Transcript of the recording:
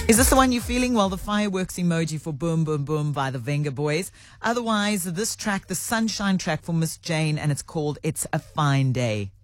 Is this the one you're feeling? Well, the fireworks emoji for Boom Boom Boom by the Venga Boys. Otherwise, this track, the Sunshine track for Miss Jane, and it's called It's a Fine Day.